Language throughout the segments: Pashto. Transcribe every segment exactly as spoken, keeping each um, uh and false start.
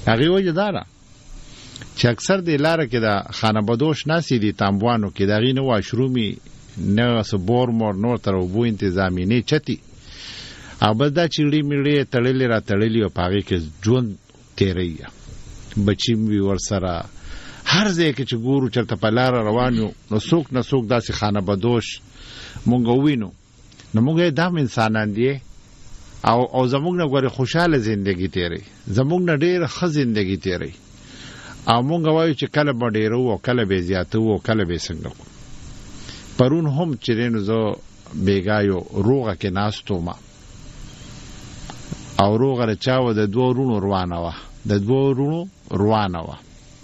هغې وجه دا ده چې اکثر د لاره کې د خانه بدوش ناسي دي تامبوانو کې د هغې نه واشرومي نه څه بور مور نور تر اوبو انتظامي نه چتي او بس دا چیړې میړې تړلې را تړلې او په هغې کې ژوند تېروي بچي وي ورسره هر ځای کې چې ګورو چېرته په لاره روان یو نو څوک نه څوک داسې خانه بدوش مونږ ووینو نو مونږ یې دام انسانان دي او او زمونږ نه ګورې خوشحاله زندګي تېروي زمونږ نه ډېره ښه زندګي تېروي او مونږ وایو چې کله به ډېره وو کله به زیاته وو کله به څنګه وو پرون هم چې دی نو زه بېګا یو روغه کې ناست وم او روغه د چا وه د دوو وروڼو روانه وه د دوو وروڼو روانه وه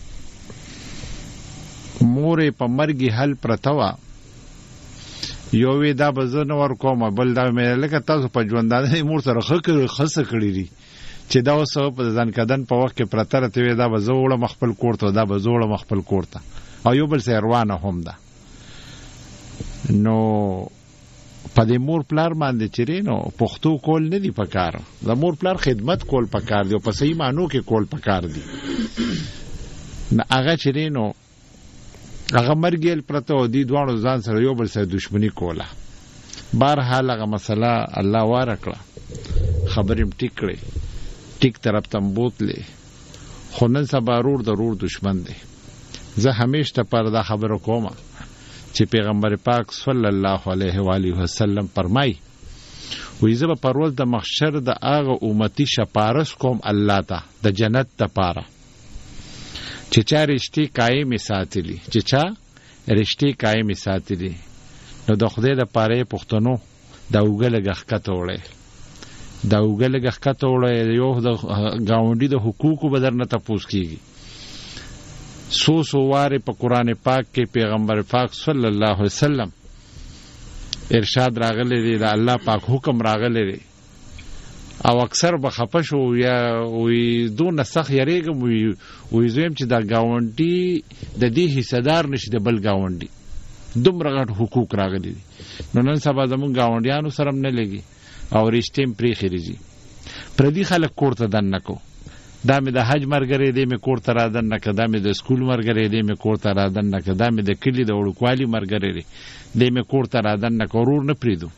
مور یې په مرګي حل پرته وه یو وی دا به زه نه ورکوم بل دا مې لکه تاسو په ژوندانه مور سره ښه څه کړي دي چې دا اوس په ځانکدن په وخت کې پرته راته وی دا به زه وړم خپل کور ته دا به زه وړم خپل کور ته او یو بل سره روانه هم ده نو په دې مور پلار باندې چې نو پښتو کول نه دی پکار د مور پلار خدمت کول پکار دی او په صحیح معنو کې کول پکار دی نه هغه چې نو هغه مرګیل پرته او دی دوانو ځان سره یو بل سره دښمنی کوله بهرحال هغه مسله الله واره کړه خبرې ټیک کړې ټیک طرف ته بوتلې خو نن سبا رور ضرور دشمن دی زه همیشه پر دا خبره کوم چې پیغمبر پاک صلی الله علیه و آله وسلم فرمای وې زه په پرول د محشر د هغه امتی شپارس کوم الله ته د جنت لپاره چې چا رښتې قایم ساتلی چې چا رښتې قایم ساتلی نو د خدای د پاره پښتنو دا وګله غخته وړي دا وګله غخته وړي یو د گاونډي د حقوقو بدر نه تپوس کیږي سو سو واره په قران پاک کې پیغمبر پاک صلی الله علیه وسلم ارشاد راغلی دی د الله پاک حکم راغلی دی او اکثر به خپه شو یا وی دون سخ یریګم وی وی زم چې دا گاونډي د دې حصدار نشي د بل گاونډي دومره غټ حقوق راغلي دي نو نن سبا زمون گاونډیانو سره نه لګي او رښتیم پری خریږي پردي خلک کوړه دن نکو دا مې د حج مرګري دې مې کوړه را دن نک دا مې د سکول مرګري دې مې کوړه را دن نک دا مې د کلی د وړوکوالي مرګري دې مې کوړه را دن نک ورور نه پریدو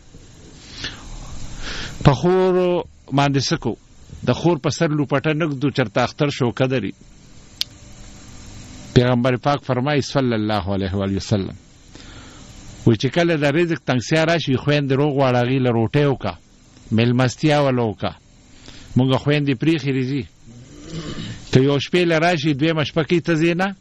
په خور باندې سکو د خور په سر لوپټه نګدو چرته اختر شو کدري پیغمبر پاک فرمایي صلی الله علیه و وسلم و چې کله د رزق تنګسیا راشي خويند روغ واړغی له روټه وکا ملمستیا ولوکا مونږ خويندې پریخي ريزي ته یو شپې ل راشي دوی مشپکی ته زینا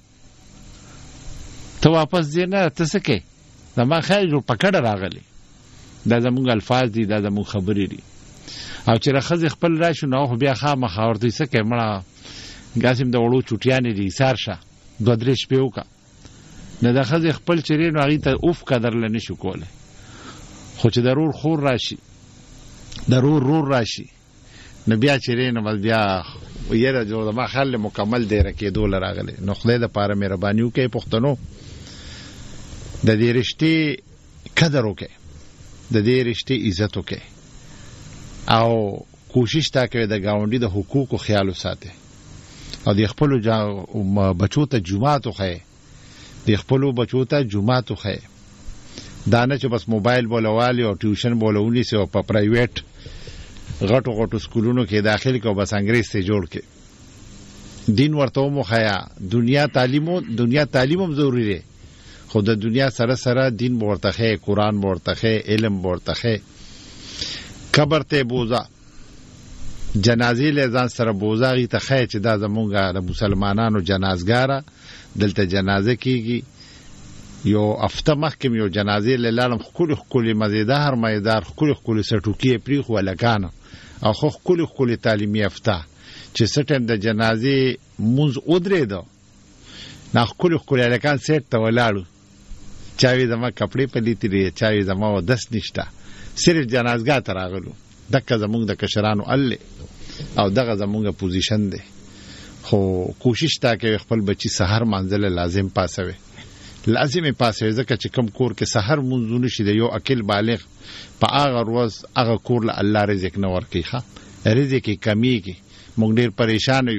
ته واپس زینا ته سکه زما خیر پکړه راغلی دا زمونږ الفاظ دي دا زموږ خبرې دي او چې راخذ خپل راشو نو خو بیا خامخ اورته سکه مړه قاسم د وړو چټیانې دي سارشه دوه درې شپې وکا نه د خځې خپل چیرې نو هغې ته اوف قدر له نشو کولی خو چې ضرور خور راشي ضرور رور راشي نو بیا چیرې نو بس بیا یره جو زما خیال مکمل دیره کېدو له راغلی نو خدای دپاره مهرباني وکړئ پښتنو د دې رشتې قدر وکړئ د دې رشتې عزت وکړئ او کوشش تا کوي د گاونډي د حقوقو خیال وساتئ او د خپلو بچو ته جمعات وښیئ د خپلو بچو ته جمعات وښیئ دا نه چې بس موبایل بولوالي او ټیوشن بولونیسي او په پرایویټ غټو غټو سکولونو کې داخل کو بس انګریز ته جوړ کې دین ورته وښیه دنیا تعلیمو دنیا تعلیمم ضروری دی خو د دنیا سره سره دین ورته ښیئ قرآن ورته ښیئ علم ورته ښیئ قبر ته بوزا جنازې له ځان سره بوزا غي ته ښیئ چې دا زمونږ د مسلمانانو جنازګاره دلته جنازه کیږي یو هفته مخکې یو جنازې له لاړم ښکلې ښکلې مزیدار مزیدار ښکلې ښکلې سټوکي پریښو هلکانو او خو ښکلې ښکلې تعلیمي یافته چې څه ټایم د جنازې مونځ ودرېده نه ښکلې ښکلې هلکان سیټ ته ولاړو چا وی زما کپړې پلیتې دي چا وی زما ودس نشته صرف جنازګاه ته راغلو دغه زمونږ د کشرانو الله او دغه زمونږ پوزیشن دی خو کوشش تا کوي خپل بچي سحر منځله لازم پاسوي لازم پاسوي ځکه چې کم کور کې سحر منځونه شي د یو عقل بالغ په هغه ورځ هغه کور له الله رزق نه ورکي ښه رزق کې کمی کې موږ ډیر پریشان یو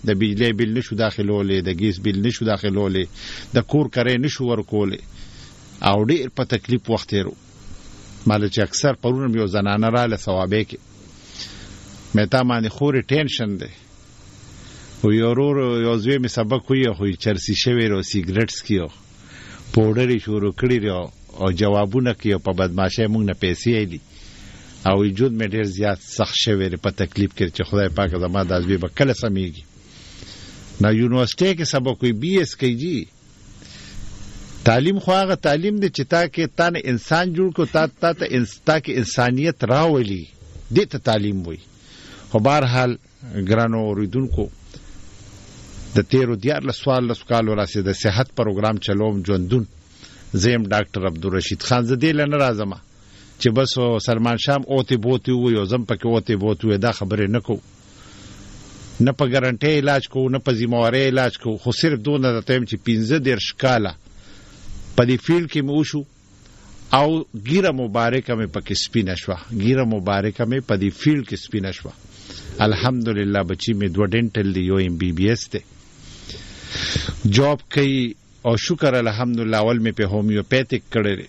د بجلی بیل نشو داخلولې، د ګیس بیل نشو داخلولې، د کور کرای نشو ورکولې او ډېر په تکلیف وخت تېرو. ماله چې اکثر پرونه مې یو زنانه راله ثوابې کې مې تا باندې خورې ټینشن دی خو یو ورور یو زوی مې سبق ویه خو یې چرسي شوی او سیګرټ څکي پوډر یې شروع کړي او جوابونه کوي او په بدماشۍ موږ نه پیسې ایلي او وجود مې ډېر زیات سخت شوی دی په تکلیف کې چې خدای پاک زما دا زوی به کله سمېږي. نو یونیورسټۍ کې سبق وی بی ایس کوي جي تعلیم خو هغه تعلیم دی چې تا کې تا نه انسان جوړ کو تا تا ته تا کې انسانیت راولي دې ته تعلیم وي. خو بهرحال ګرانو اوریدونکو د تیرو دیارلس څوارلس کالو راسې د صحت پروګرام چلوم ژوندون زیم ډاکټر عبدالرشید خان زه دې له نه راځم چې بس سلمان شام اوتې بوتې ووایي او زم پکې اوتې بوتې ووایي دا خبرې نه کوو نه په ګارنټۍ علاج کوو نه په ذمهوارۍ علاج کوو خو صرف دونه درته یم چې پنځه دېرش کاله په دې فیلډ کې مې وشو او ګیره مبارکه مې پکې سپینه شوه ګیره مبارکه مې په دې فیلډ کې سپینه شوه. الحمدلله بچی مې دوه ډینټل دی یو ایم بی بی ایس دی جاب کوي او شکر الحمدلله اول مې په هومیوپیتیک کړی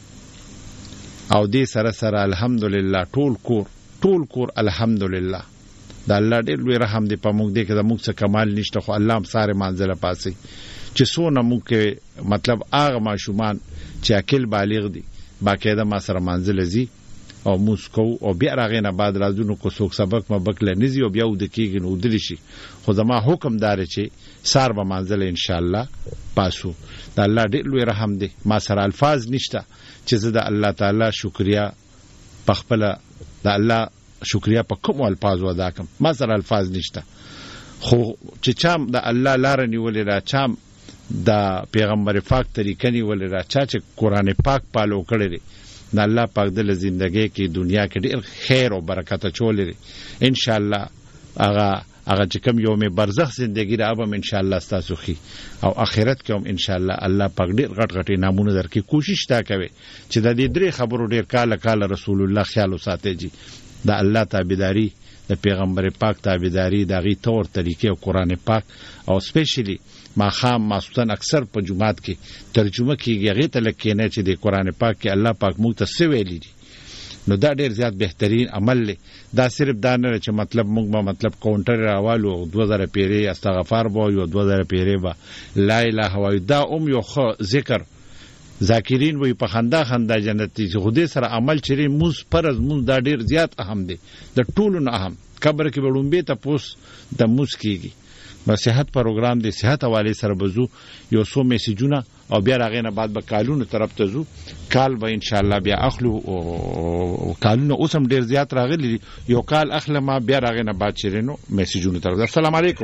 او دې سره سره الحمدلله ټول کور ټول کور الحمدلله د الله ډېر لوی رحم دی په موږ دې کې د موږ څه کمال نشته خو الله هم ساره منزله پاسي چې څونه موږ کې مطلب هغه ماشومان چې عقل بالغ دي باقاعده ما سره منزله زی او موسکو او بیا راغې نه بعد راځونو کو څوک سبق مبک لنیزي او بیا ود کېږي نو دلی شي خو زما حکم دار چې سار به منزله ان شاء الله پاسو د الله ډېر لوی رحم دی ما سره الفاظ نشته چې زه د الله تعالی شکریا په خپل د الله شکریا په کوم الفاظ ادا کوم ما سره الفاظ نشته خو چې چام د الله لار نیولې را چام د پیغمبر پاک طریقې نیولې را چا چې قران پاک پالو کړی د الله پاک د ژوندۍ کې دنیا کې ډېر خیر او برکت چولې ان شاء الله هغه هغه چې کوم یوم برزخ ژوندۍ را به ان شاء الله تاسو خي او آخرت کې هم ان شاء الله الله پاک ډېر غټ غټ نامونه درکې کوشش تا کوي چې د دې درې خبرو ډېر کاله کاله رسول الله خیال وساتي جی د الله تابعداري د پیغمبر پاک تابعداري دغه تور طریقې او قران پاک او سپیشلی ما خام ماسوتن اکثر په جمعات کې ترجمه کیږي هغه ته لکه نه چې د قران پاک کې الله پاک موږ ته څه ویلي دي نو دا ډېر زیات بهترین عمل دی دا صرف دا نه چې مطلب موږ به مطلب کاونټر راوالو دوه زره پیری استغفار بو یو دوه زره پیری با لا اله الا الله دا ام یو ذکر ذاکرین وي په خندا خندا جنتی چې خدای سره عمل چری موږ فرض موږ دا ډېر زیات اهم دی د ټولو نه اهم قبر کې وړومبه ته پوس د موږ کیږي ما صحت پروګرام دی صحت حواله سره بزو یو سو میسجونه او بیا راغې نه بعد به کالونو طرف ته زو کال به ان شاء الله بیا اخلو او کالونو اوسم ډیر زیات راغلي یو کال اخلم بیا راغې نه بعد چیرینو میسجونه طرف. السلام علیکم.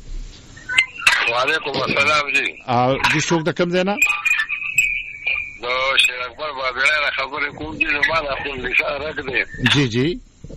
وعلیکم السلام جی. ا دې څوک د کوم ځای نه؟ نو شیخ اکبر بابا خبره کوم دي نو ما خپل اشاره راکړه. جی جی.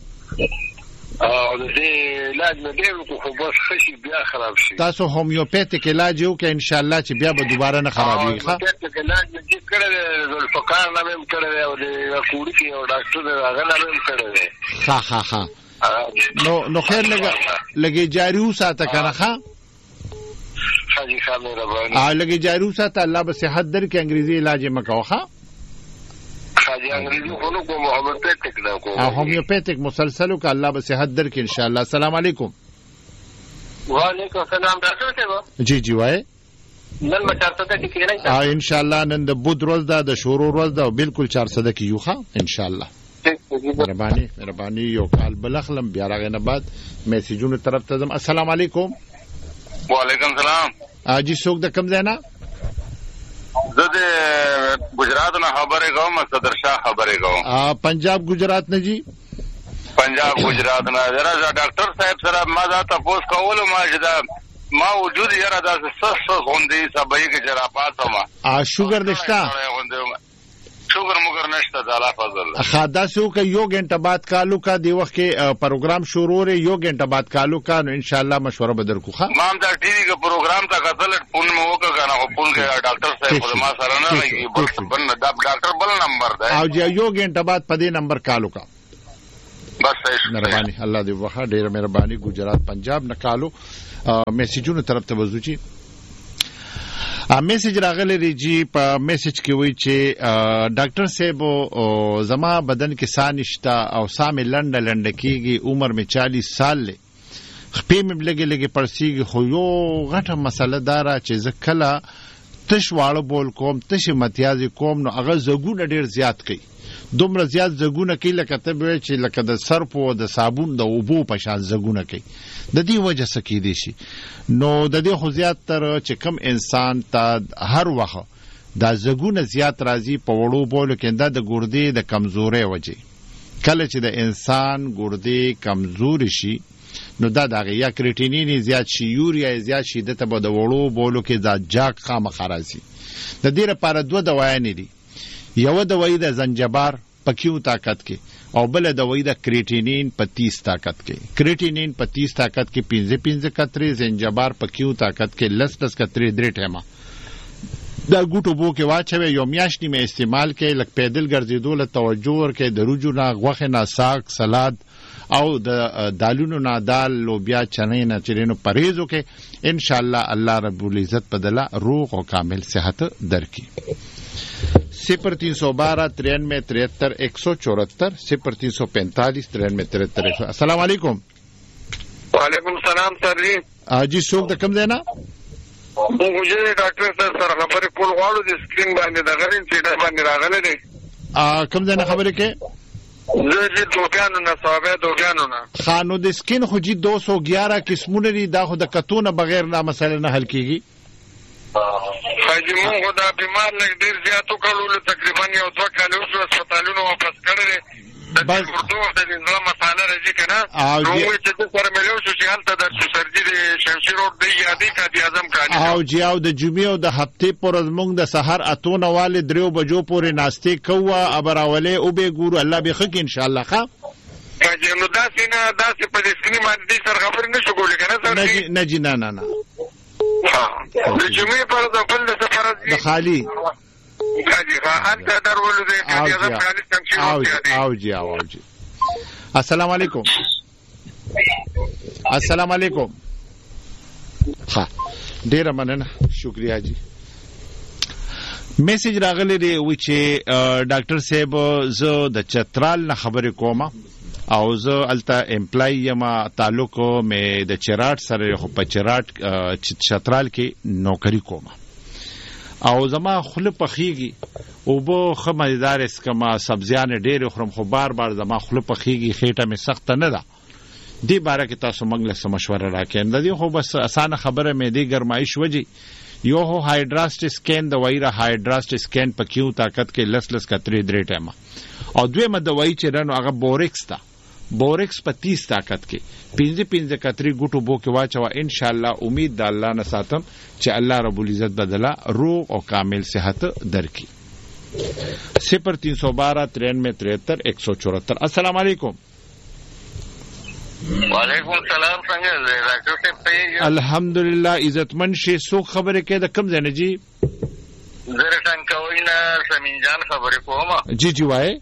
او دې علاج نه دی خو بس خشي بیا خراب شي. تاسو هومیوپیتیک علاج یو کې ان شاء الله چې بیا به دوباره نه خرابېږي. ښه هومیوپیتیک علاج دې کړل د فقار نه هم کړل او د کوړی کې او ډاکټر هغه نه هم کړل. ها ها ها نو نو خیر لګه لګي جاری وساته کنه. ښه حاجی خان مهرباني ا لګي جاری وساته الله به صحت در کې انګریزي علاج مکو. ښه حاجی انګریزي خونو کو هومیوپیتیک نه کو او هومیوپیتیک مسلسلو کا الله به صحت در کې ان شاء الله. السلام علیکم. وعلیکم السلام ډاکټر صاحب. جی جی وای نن ما چار سده کې کېږي ا ان شاء الله نن د بود روز ده د شورو روز ده بالکل چار سده کې یو. ښه ان شاء الله. مهرباني مهرباني یو کال بلخلم بیا راغې نه بعد میسجونو طرف ته زم. السلام علیکم. وعلیکم السلام. اجي څوک د کوم ځای نه؟ زه د گجرات نه خبرې کوم. صدر شاه خبرې کوم. ا پنجاب گجرات نه جی؟ پنجاب گجرات نه. زرا ډاکټر صاحب سره ما دا تاسو کولو ما جدا ما وجود یاره دا سس غوندي سبای کې جراپات ما ا شوګر نشتا شوګر مگر نشته د الله فضل. خادا سو که یو غنټه بعد کالو کا دی وخت کې پروګرام شروع لري یو غنټه بعد کالو کا نو ان شاء الله مشوره بدر کو. ښه ما دا ټي وي کا پروګرام تا قتل پون مو وکړه کنه پون کې ډاکټر صاحب ما سره نه لګي بل بل ډاکټر بل نمبر ده او یو غنټه بعد په دې نمبر کالو کا. بس مهرباني الله دې وخا ډیره مهرباني ګجرات پنجاب نکالو میسجونو طرف ته وځو چې ا میسج راغلی دی جی په میسج کې وی چې ډاکټر صاحب زما بدن کې ساه نشتا او ساه مې لنډه لنډه کیږي عمر مې چالیس سال لې خپې مې لګې لګې پړسیږي خو یو غټه مسله دارا چې زه کله تش واړه بول کوم تش متیازي کوم نو هغه زګونه ډیر زیات کوي دومره زیات زګونه کوي لکه ته به چې لکه د سرپ او د صابون د اوبو په شان زګونه کوي د دې وجه څه کېدی شي نو د دې خو زیات تر چې کم انسان ته هر وخت دا زګونه زیات راځي په وړو بولو کې دا د ګردې د کمزورۍ وجه کله چې د انسان ګردې کمزوري شي نو دا دغه یا کریټینین زیات شي یوریا زیات شي دته به د وړو بولو کې دا جاک خامخ راځي د دې لپاره دوه دوايانې دي یو دوايي د زنجبار په کیو طاقت کې او بل دوايي د کریټینین په تیس طاقت کې کریټینین په تیس طاقت کې پنځه پنځه کترې زنجبار په کیو طاقت کې لس لس کترې درې ټیمه دا ګوټو بو کې واچوي یو میاشتې مې استعمال کې لک پیدل ګرځېدو له توجه ورکې د روجو نه غوښه نه ساگ سلاد او د دالونو نه دال لوبیا چنې نه چرینو پرهیزو کې ان شاء الله الله رب العزت بدلا روغ او کامل صحت درکې صفر تین سو بارہ ترانوے تریہتر ایک سو چورہتر صفر تین سو پینتالیس ترانوے تریہتر ایک سو السلام علیکم وعلیکم السلام سر جی جی څوک د کوم ځای نه مجھے ډاکټر صاحب سره خبرې کول غواړو د سکرین باندې د غرین چې باندې راغله دي کوم ځای نه خبرې کې زه چې دوګانو نه صاحب دوګانو نه خانو د سکین خو جی دو سو گیارہ قسمونه دي دا خو د کتونه بغیر نه مسله نه حل کیږي حاجی مونږ دا بیمار لګ ډیر زیاتو کړو تقریبا یو دوه کال اوس هسپتالونو واپس کړل د اردو د نظام مساله راځي کنه نو چې څه سره ملو شو چې حالت د سرجری د شمشیر روډ دی یادې کادي اعظم کالي او جی او د جمعې او د هفته پر زمونږ د سحر اتونه والے دریو بجو پورې ناشته کوه ابراولې او به ګورو الله به خک ان شاء الله ښه حاجی نو دا سینه دا چې په دې سکرین باندې سره خبر نشو کولای کنه سر نه جی نه نه نه د جمعې پر د بل د سفر د خالی حاجی انت درولو دې کادي اعظم کالي څنګه او جی او جی السلام علیکم السلام علیکم ها ډیر مننه شکریا جی میسج راغلی دی و چې ډاکټر صاحب زه د چترال نه خبرې کوم او زه الته امپلای یم تعلق مې د چراټ سره خو په چراټ چترال کې نوکری کوم او زما خله پخېږي او بو خمدار اس کما سبزیان ډېر خورم خو بار بار زما خله پخېږي خېټه مې سخت نه ده دی باره کې تاسو موږ له مشوره راکې د دې خو بس اسانه خبره مې دی ګرمایش وږي یو هو هایدراست سکین د وایره هایدراست سکین په کیو طاقت کې لس لس کترې درې ټیمه او دویمه د وای چې رانو هغه بورکس تا بورکس په تیس طاقت کې پنځه پنځه کترې ګوټو بو کې واچو ان شاء الله امید د الله نه ساتم چې الله رب العزت بدلا روغ او کامل صحت درکړي صفر تین سو بارہ ترانوے تریہتر ایک سو چورہتر السلام علیکم وعلیکم السلام څنګه ډاکټر صاحب الحمدلله عزتمن شي سو خبره کې د کم ځنه جی زره څنګه وینا سمین جان خبره کوم جی جی وای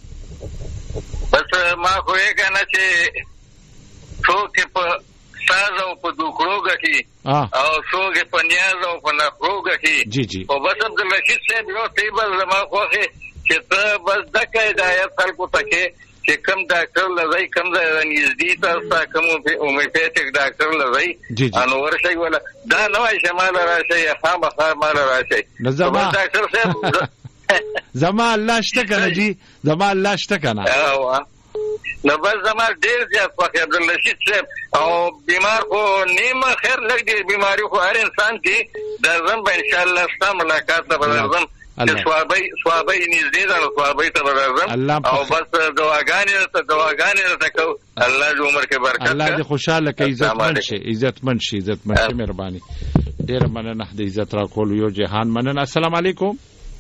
بس ما خو یې کنه چې څوک په ساز او په دوکړو غټي او څوک په نیاز او په نخرو غټي جی جی او بس عبد الرشید صاحب یو تیبل زما خوخه چې ته بس دغه هدایت خلکو تکي چې کم ډاکټر لږی کم ځای نږدې تاسو کوم هومیوپیتیک ډاکټر لږی انو ورشي ولا دا نوای شمال راشي خامخا مال راشي زما ډاکټر صاحب زما الله شته کنه جی زما الله شته کنه نو بس زما ډیر زیات په عبد الرشید صاحب او بیمار خو نیمه خیر لګ دی بیماری خو هر انسان کې د زم ان شاء الله ستاسو ملاقات ته بدرځم سوابي سوابي نږدې ده سوابي ته بدرځم او بس دواګانې ته دواګانې ته کو الله دې عمر کې برکت الله دې خوشاله کوي عزتمن شي عزتمن شي عزتمن شي مهرباني ډیر مننه د عزت را کول یو جهان مننه السلام علیکم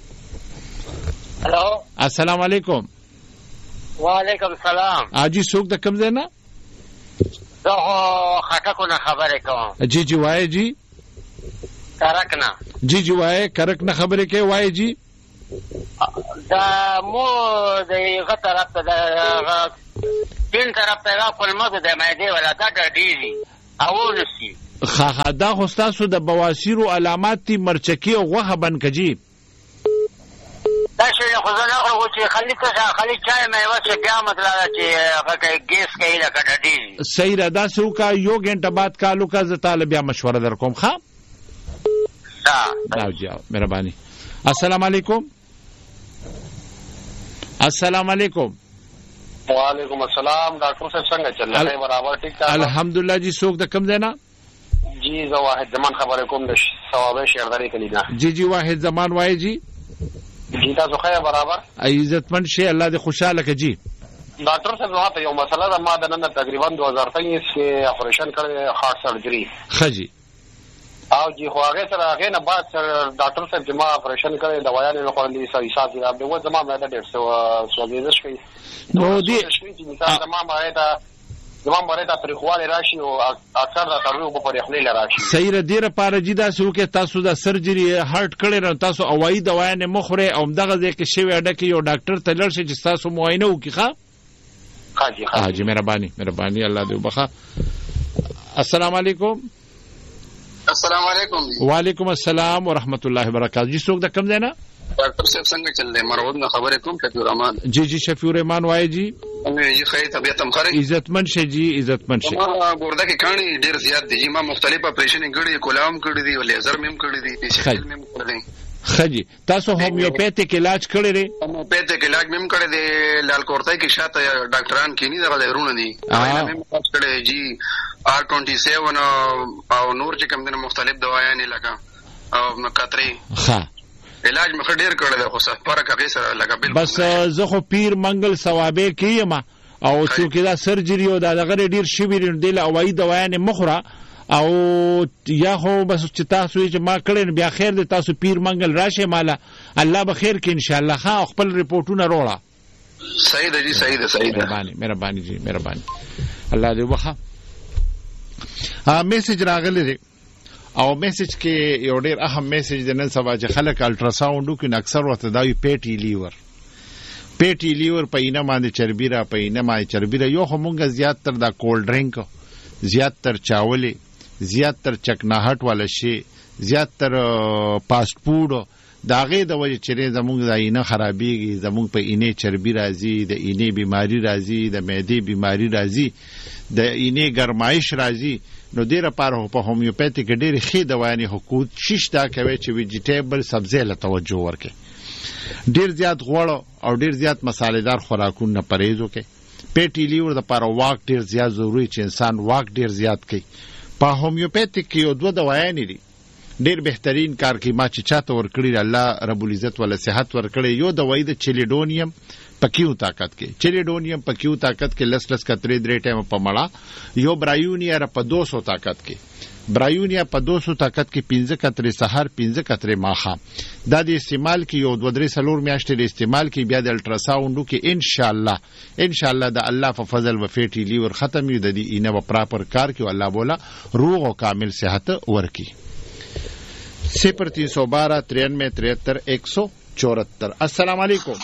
هلو السلام علیکم وعلیکم السلام اجي څوک د کوم ځای نه زه خټکو نه خبرې کوم جی جی وای جی کرک نه جی جی وای کرک نه خبرې کوي وای جی دا مو د یو طرف ته سپین طرف ته دا کلمه د معدې ولا دا ډېری اولسی خا دا خو ستاسو د بواسیرو علامات دي، مرچکي او غوښه بند کجي دا شی خو زه نه خورم چې خلي ته خلي چای میوه چې بیا مطلب چې هغه ګیس کوي لکه ډېری. صحیح ده، داسې وکړه یو ګنټه بعد کالو کا زه تاله بیا مشوره در کوم. ښه ها جی مهرباني. السلام علیکم. السلام علیکم. وعلیکم السلام. ډاکټر صاحب څنګه چل رہا ہے؟ برابر ٹھیک ٹھاک الحمدلله. جی څوک د کوم ځای نه؟ جی زه واحد زمان خبرې کوم د ثوابه شهرداری کلینا. جی جی واحد زمان وای جی. جی تاسو خیر برابر عزتمن شي، الله دې خوشاله کړي. جی ډاکټر صاحب زما ته یو مسله ده، ما د نن تقریبا دو هزار تیئیس کې اپریشن کړی، هارت سرجری. ښه جی. او جی خو هغه سره هغه نه بعد سره ډاکټر صاحب چې ما اپریشن کړی دوايانې نه خورلې، سړي حساب یې راځي، و زما معده ډېر څه سوځېدش کوي. نو دې مثال زما معده زما معده پرېخواله راشي او اکثر دا ترویو په پرېخلې راشي. صحیح را ډیره پاره جی دا سو کې تاسو دا سرجری هارت کړی نه، تاسو اوايي دوايانې مخوره او دغه ځکه کې شوی اډه کې یو ډاکټر ته لړ شي چې تاسو معاینه وکړي. ښه حاجی حاجی مهرباني مهرباني، الله دې وبخښه. السلام علیکم. السلام علیکم. وعلیکم السلام ورحمت الله وبرکاتہ. جی څوک د کوم ځای نه؟ ډاکټر صاحب څنګه چل دی؟ مرود نه خبرې کوم، شفیع الرحمن. جی جی شفیع الرحمن وای جی. جی خیر طبیعت هم خره. عزتمن شي جی عزتمن شي. ما ګورده کې کانی ډیر زیات دي، ما مختلف اپریشن کړي، کولام کړي دي، لیزر مم کړي دي، پی سی ال مم کړي دي. خجی تاسو هومیوپیتیک علاج کړی دی؟ هومیوپیتیک علاج مم کړی دی، لال کورتای کې شاته ډاکټران کینی دغه ډیرونه دي، هغه مم کړی جی آر ټوئنټي سیون او نور چې کوم دنه مختلف دوايانې لکه او نکاتري. ښه علاج مخ ډیر کړی دی، خو څه فرق هغه سره لکه بالکل. بس زه خو پیر منګل ثوابه کیم او څوک دا سرجری او دا دغه ډیر شوی دی له اوايي دوايانې مخوره او یا خو بس چې تاسو چې ما کړی بیا خیر دی، تاسو پیر منګل راشه مالا الله به خیر کې ان شاء الله. ها خپل ریپورتونه وروړه. صحیح ده جی صحیح ده صحیح ده. مهرباني مهرباني جی مهرباني، الله دې وبخښه. ها میسج راغلی دی او میسج کې یو ډیر اهم میسج دی نن سبا چې خلک الټراساوند وکړي اکثر ورته دا وي پیټي لیور پیټي لیور په اینه باندې چربی را په اینه باندې چربی را. یو خو مونږ زیات تر دا کولډ ډرینک، زیات تر چاولې، زیات تر چکناهټ والا شی، زیات تر فاست فود دا غي د وجه چې زموږ د اینه خرابېږي، زموږ په اینه چربی راځي، د اینه بیماری راځي، د معدې بیماری راځي، د اینه ګرمایش راځي. نو ډیره پاره په هومیوپیتیک ډیره ښې دوايانې حکومت شش دا کوي چې ویجیټیبل سبزی له توجه ورکړي، ډیر زیات غوړ او ډیر زیات مصالحدار خوراکونه پرهیز وکړي. پیټي لیور د لپاره واک ډیر زیات ضروری چې انسان واک ډیر زیات کوي. په هومیوپیتیک کې یو دوه دوايانې دي ډیر بهترین کار کوي، ما چې چاته ورکړي الله رب العزت ولا صحت ورکړي. یو دوايي د چلیډونیم پکیو طاقت کې، چلیډونیم پکیو طاقت کې لس لس کترې درې ټایم په مړه، یو برایونیا په دو سو طاقت کې، برایونیا په دو سو طاقت کې پنځه کترې سحر پنځه کترې ماښام. دا د استعمال کې یو دوه درې څلور میاشتې د استعمال کې بیا د الټراساوند کې ان شاء الله ان شاء الله د الله په فضل و فیټي لیور ختم یو د دې اینه و پراپر کار کې الله بولا روغ او کامل صحت ورکی. صفر تین سو بارہ ترانوے تریہتر ایک سو چورہتر. السلام علیکم.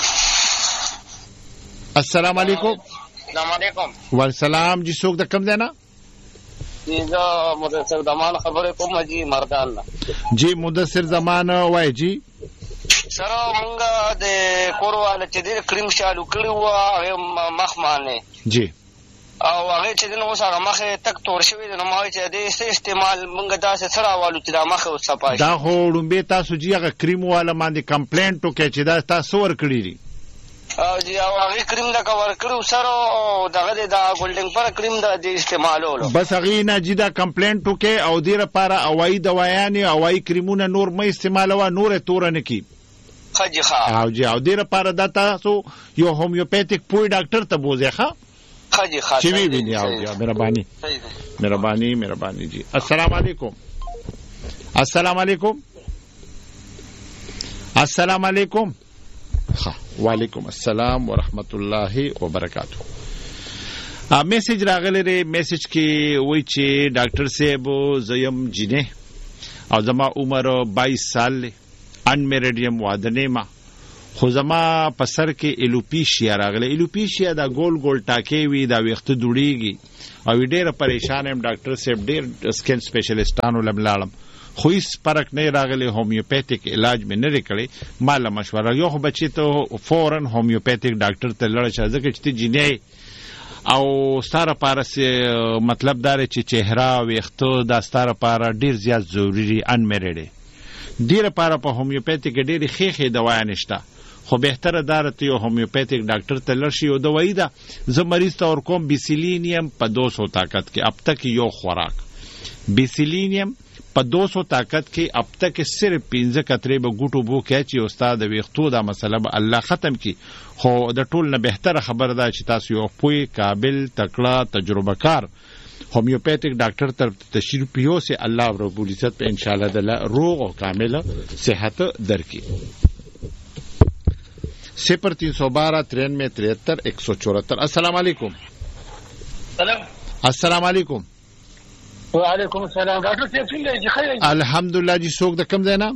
السلام علیکم. السلام علیکم. والسلام. جی څوک د کوم ځای نه؟ زه مدثر زمان خبرې کوم جی مردان نه. جی مدثر زمان وای جی. سره مونږ د کورواله چې د کریم شالو کړی و هغه مخ باندې جی او هغه چې نو سره مخه تک تور شوی نو ما چې د استعمال مونږ داسې سره والو چې دا مخه وسپای دا هو ډومبه تاسو جی هغه کریم والا باندې کمپلینټ وکړي چې دا تاسو ور کړی دي او جی او هغه کریم دا کور کړو سره دغه د ګولډنګ پر کریم دا د استعمالولو بس هغه نه جی دا کمپلینټ وکړي او ډیره لپاره اوايي دوايانې اوايي کریمونه نور مې استعمالوا نور تور نه کی خجی ښه او جی او ډیره لپاره دا تاسو یو هومیوپیتیک پوی ډاکټر ته بوزه ښه خجی ښه چې وی ویني او جی مهرباني مهرباني مهرباني جی. السلام علیکم. السلام علیکم. السلام علیکم. ها وعلیکم السلام ورحمت الله وبرکاتہ. ا میسج راغلی ری میسج کې وای چې ډاکټر صاحب زیم جنې او زما عمر بائیس سال ان میریډ یم واده نه ما خو زما په سر کې الوپیشیا راغله. الوپیشیا دا ګول ګول ټاکې وي، دا ویښته دوړېږي او ډېره پریشان یم. ډاکټر صاحب ډېر سکن سپیشلیسټانو لم لاړم خو هېڅ فرق نه راغلی. هومیوپیتیک علاج مې نه دی کړی. ما له مشوره یو خو بچې ته فورا هومیوپیتیک ډاکټر ته لاړه شه، ځکه چې ته جینۍ او ستا لپاره مطلب دا دی چې چهره ویښته دا ستا لپاره ډېر زیات ضروري انمیرډ دی. دې لپاره په هومیوپیتیک کې ډېرې ښې ښې دوایانې شته، خو بهتره دا ده ته یو هومیوپیتیک ډاکټر ته لاړ شي. یو دوايي ده زه مریض ته ورکوم بیسیلینیم په دو سو طاقت کې اب تک یو خوراک. بیسیلینیم په دو سو طاقت کې اب تک صرف پنځه کترې به ګوټو بو کې چې استاد ویښتو دا مسله به الله ختم کی. خو د ټول نه بهتره خبره ده چې تاسو یو پوی قابل تکړه تجربه کار هومیوپیتیک ډاکټر ته تشریف یوسئ. الله رب العزت په ان شاء الله د روغ او کامله صحت درکړي. صفر تین سو بارہ ترانوے تریہتر ایک سو چورہتر. السلام علیکم. السلام علیکم. وعلیکم السلام. ډاکټر صاحب څنګه یې؟ خیر. الحمدلله. جی څوک د کوم ځای نه؟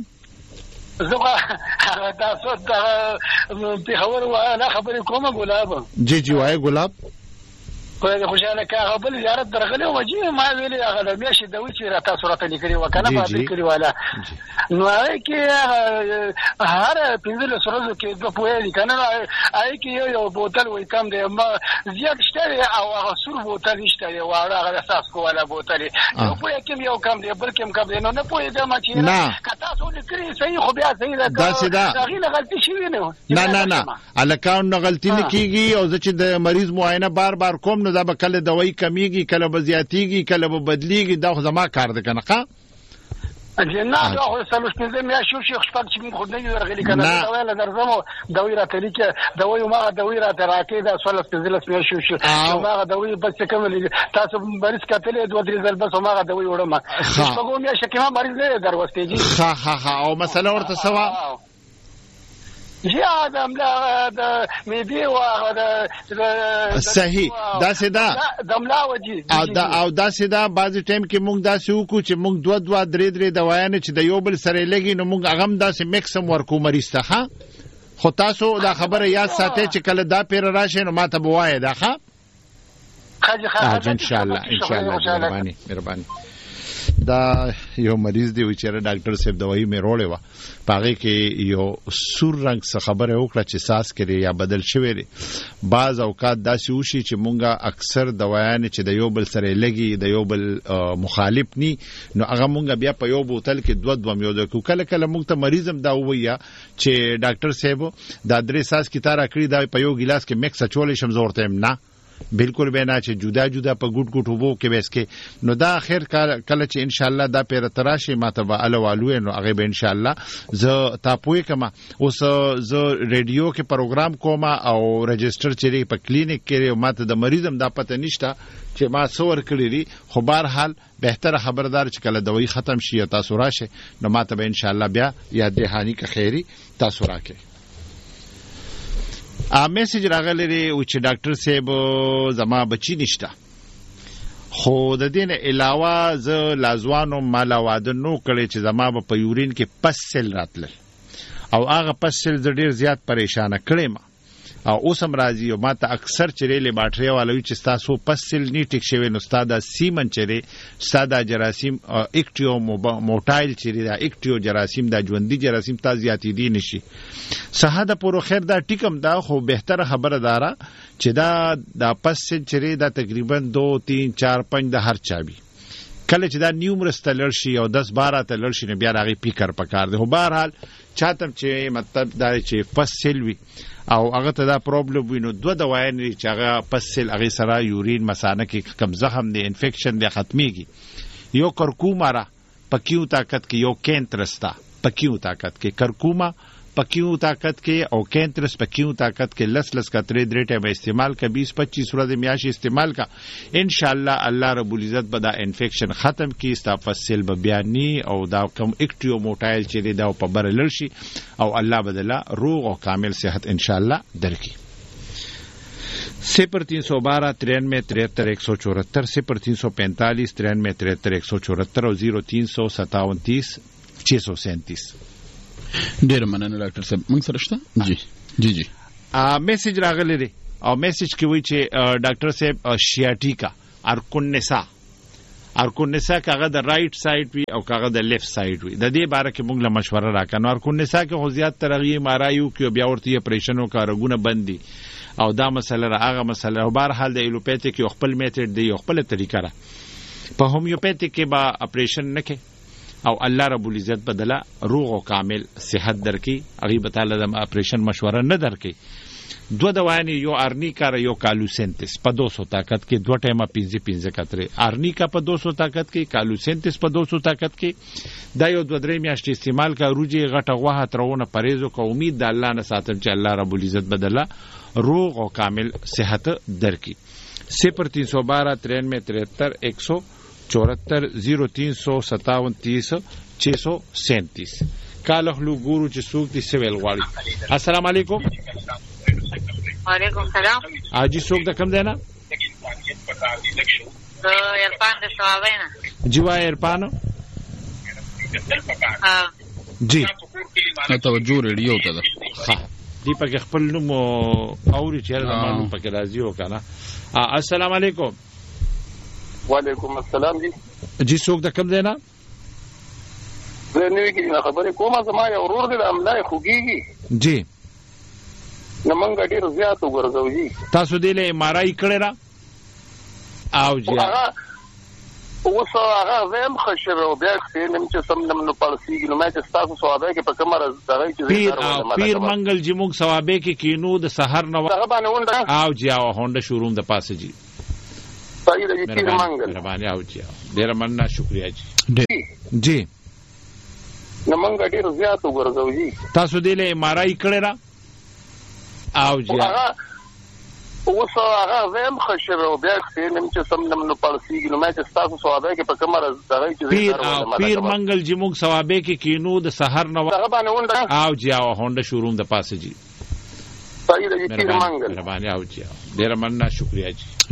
زه تاسو ته پیښور وایه خبرې کومه ګلاب. جی جی وایه ګلاب. خدای خوشاله کا غبل زیارت درغلی و جی ما ویلي هغه د میاشتې د وچې را تاسو راته لیکلي و کنه ما لیکلي والا نو هغه کې هر پنځلس ورځو کې دوه پوهې کنه هغه کې یو یو بوتل وای کم دی ما زیات شته او هغه سور بوتل نشته یو هغه اساس کوله بوتل یو پوهې کې یو کم دی بل کې کم دی نو نه پوهې ما چې نه تاسو لیکلي صحیح خو بیا صحیح ده دا سیده هغه غلطي شوی نه نه نه نه الکاون نه غلطي نه کیږي او چې د مریض معاینه بار بار کوم نو دا به کله دوايي کمیږي کله به زیاتیږي کله به بدلیږي. دا خو زما کار ده کنه ښه جنات خو سلوش پنځه میا شو شیخ شپږ چې خو نه درغلي کنه دا ویل درځم دوی را تلي کې دوی ما دوی را تراکې دا سلوش پنځه میا شو شو ما دوی بس کوم تاسو مریض کتلې دوه درې ځل بس ما دوی وړم څنګه میا شکه ما مریض نه دروستې جی ها ها ها او مسله ورته سوا جی آدم لا د میدی و د صحیح دا سیدا دملا وجی او دا او دا سیدا بعضی ټیم کې موږ دا سو کو چې موږ دوه دوه درې درې دوايانې چې د یو بل سره لګي نو موږ هغه هم دا سه میکسم ورکو مریض ته ها. خو تاسو دا خبره یاد ساتئ چې کله دا پیر راشي نو ماته بوایه دا ښه خاجه خاجه ان شاء الله ان شاء الله مهرباني مهرباني. دا یو مریض دی چې ډاکټر صاحب دوايي مې روړې و پاغه کې یو سور رنگ څخه خبره وکړه چې ساس کړي یا بدل شوی دی. بعض اوقات داسې وشي چې مونږه اکثر دوايان چې د یو بل سره لګي د یو بل مخالف ني نو هغه مونږه بیا په یو بوتل کې دوه دوه میو د کله کله مونږ ته مریضم دا ویا چې ډاکټر صاحب دا درې ساس کی تاره کړی دا په یو ګلاس کې مکس چولې شم زورته نه بالکل به نه چې جدا جدا په ګډ ګډ وبو کې بیس کې نو دا اخر کله چې ان شاء الله دا پیر تراشي ماته به الوالو نو هغه به ان شاء الله زه تاسو کما اوس زه ریډیو کې پروګرام کوم او رجستر چری په کلینیک کې ماته د مریضم دا پته نشته چې ما څور کړی لري. خو بهر حال بهتره خبردار چې کله دوايي ختم شي تاسو راشه نو ماته به ان شاء الله بیا یاد دهانی که خیری تاسو راکې. ا میسج راغلی او چې ډاکټر صاحب زما بچی نشته خو د دین علاوه ز لازوانو مالا واده نو کړي چې زما په یورین کې پسل راتل او هغه پسل د ډیر زیات پریشانه کړي ما او اوسم راځي او ماته اکثر چریلې باټري والوي چې تاسو پسل نی ټیک شوی نو استاد سیمن چری استاد جراثیم اکټیو موټایل چری دا اکټیو جراثیم دا ژوندۍ جراثیم تا زیاتې دي نشي صحه د پرو خیر دا ټیکم دا خو بهتره خبره دارا چې دا د پسل چری دا تقریبا دو تین چار پنځ د هر چابي کله چې دا نیومرس تلل شي او دس بارہ تلل شي نو بیا راغي پیکر پکار دی. خو بهر حال چاتم چې مطلب دا چې پسل وي او هغه ته دا پرابلم وینو دوه دوايان چې هغه پسل هغه سره یورین مسانه کې کم زخم دی انفیکشن دی ختميږي. یو کرکوما را پکیو طاقت کې یو کینترستا پکیو طاقت کې کرکوما پکیو طاقت کې او کینترس پکیو طاقت کې لس لس کا ترې درې ټیم استعمال کا بیس پچیس ورځې میاشي استعمال کا ان شاء الله الله رب العزت به دا انفیکشن ختم کی ستا فصل به بیانی او دا کم اکټیو موټایل چې دا په بر لړشي او الله بدلا روغ او کامل صحت ان شاء الله درکې. صفر تین سو بارہ ترانوے تریہتر ایک سو چورہتر صفر تین سو پینتالیس ترانوے تریہتر ایک سو چورہتر اور زیرو تین سو ستاون تیس چھ سو سینتیس. ډیر مننه ډاکټر صاحب. موږ سره شته جی جی جی میسج راغلی دی او میسج کې وایي چې ډاکټر صاحب شیاټیکا ارکن نسا ارکن نسا کاغه د رائټ سایډ وي او کاغه د لیفت سایډ وي. د دې باره کې موږ له مشوره راکړو. نو ارکن نسا کې خو زیات تر هغې مارایو کې بیا ورته اپریشن وکړه رګونه بند دي او دا مسله را هغه مسله او بهرحال د ایلوپیتیک یو خپل میتډ دی یو خپل طریقه را. په هومیوپیتیک کې به اپریشن نه کوي او الله رب العزت بدله روغ او کامل صحت درکې. هغې به تعالی د اپریشن مشوره نه درکوي. دو دوايانې یو ارنیکا را یو کالوسینتس په دو سو طاقت کې دوه ټیمه پنځه پنځه کترې. ارنیکا په دو سو طاقت کې کالوسینتس په دو سو طاقت کې دا یو دوه درې میاشتې استعمال کا. روجي غټه غوښه ترونه پرهیز وکړه. امید د الله نه ساتم چې الله رب العزت بدله روغ او کامل صحت درکړي. صفر تین سو بارہ ترانوے ترہتر ایک سو چورہتر زیرو تین سو ستاون تیس چھ سو سینتیس. کالخلو ګورو چې څوک دې سویل غواړي. السلام علیکم. وعلیکم سلام. حاجی څوک د کوم دی نه؟ د عرفان د ثوابۍ نه. جی وای عرفان جی توجه ریډیو ته ده. ښه دی پکې خپل نوم اوري چې هر زمان پکې راځي او کنه. السلام علیکم. وعلیکم السلام. جی جی څوک د کوم دی نه؟ زه نوې کې خبرې کومه. زما یو ورور دی د املا خوږیږي. جی نو مونږ ډېر زیات وګرځو. جی تاسو دې له ایم آر آی کړی را او جی اوس هغه زم خشر او بیا سینم چې سم نم نو پالسیږي. نو ما چې تاسو ثوابه کې په کومه دغه چې پیر او پیر منګل چې موږ ثوابه کې کینو د سحر نو هغه باندې ونده او جی او هونډه شوروم د پاسه. جی صحیح دی پیر منګل. مهرباني او جی ډېر مننه شکریا جی. جی نو مونږ ډېر زیات وګرځو. جی تاسو دې له ایم آر آی کړی را او جی اوس هغه زم خشر او بیا سینم چې سم نم نو پالسیږي. نو ما چې تاسو ثوابه کې په کومه دغه چې پیر او پیر منګل چې موږ ثوابه کې کینو د سحر نو هغه باندې ونده او جی او هونډه شوروم د پاسه. جی صحیح دی پیر منګل. مهرباني او جی ډېر مننه شکریا جی.